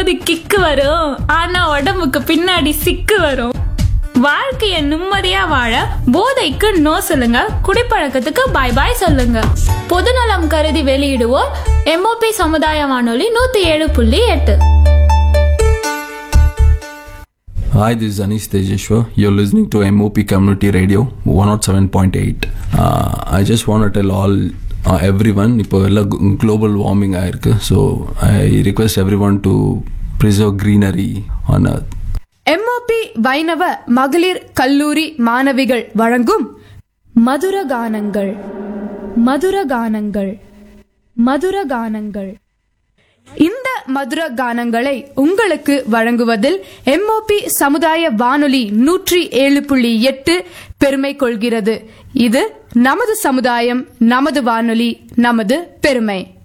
போது கிக்கு வரும், ஆனா உடம்புக்கு பின்னாடி சிக்கு வரும். வாழ்க்கைய நிம்மதியா வாழ போதைக்கு நோ சொல்லுங்க, குடிப்பழக்கத்துக்கு பாய் பாய் சொல்லுங்க. பொதுநலம் கருதி வெளியிடுவோர் MOP சமுதாய வானொலி 107.8. Hi, this is Anish Tejeshwar. You're listening to MOP Community Radio 107.8. I just want to tell all everyone, இப்போ எல்லாம் global warming ஆயிருக்கு. So I request everyone to preserve greenery on earth. MOP வைணவ மகளிர் கல்லூரி மாணவிகள் வழங்கும் மதுர கானங்கள். மதுர கானங்கள். மதுர கானங்கள். இந்த மதுர கானங்களை உங்களுக்கு வழங்குவதில் MOP சமுதாய வானொலி 107.8 பெருமை கொள்கிறது. இது நமது சமுதாயம், நமது வானொலி, நமது பெருமை.